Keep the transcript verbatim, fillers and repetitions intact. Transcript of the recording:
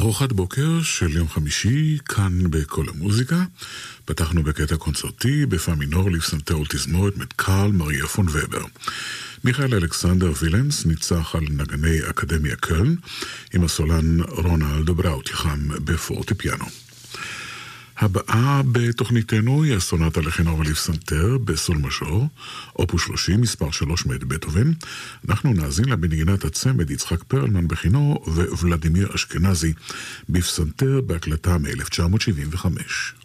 ארוחת בוקר של יום חמישי, כאן בכל המוזיקה. פתחנו בקטע קונצרטי, בפא מינור לפסנתר ולתזמורת מאת קרל מריה פון ובר. מיכאל אלכסנדר וילנס ניצח על נגני אקדמיה קלן, עם הסולן רונלד בראוטיחם בפורטפיאנו. הבאה בתוכניתנו היא הסונטה לכינור ולפסנתר בסול מז'ור, אופוס שלושים, מספר שלוש מאת בטהובן. אנחנו נאזין לה בנגינת הצמד יצחק פרלמן בכינור וולדימיר אשכנזי בפסנתר בהקלטה מ-אלף תשע מאות שבעים וחמש.